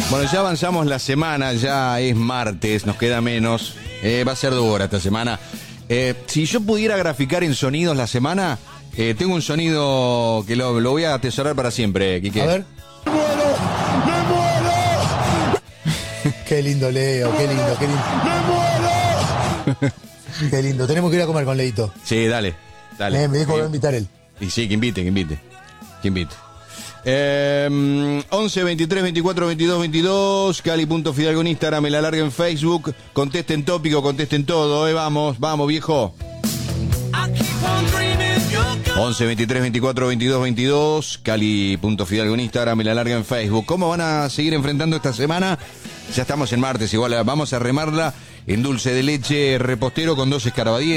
Bueno, ya avanzamos la semana, ya es martes, nos queda menos. Va a ser dura esta semana. Si yo pudiera graficar en sonidos la semana, tengo un sonido que lo voy a atesorar para siempre, Quique. A ver. ¡Me muero! ¡Me muero! Qué lindo, Leo, qué lindo, qué lindo. ¡Me muero! Qué lindo, tenemos que ir a comer con Leito. Sí, dale. Me dijo que va a invitar él. Y sí, que invite. 11 23 24 22 22, Cali.Fidalgo en Instagram, me la larga en Facebook. Contesten tópico, contesten todo, vamos viejo. 11 23 24 22 22, Cali.Fidalgo en Instagram, me la larga en Facebook. ¿Cómo van a seguir enfrentando esta semana? Ya estamos en martes, igual vamos a remarla en dulce de leche repostero con 2 escarbadientes.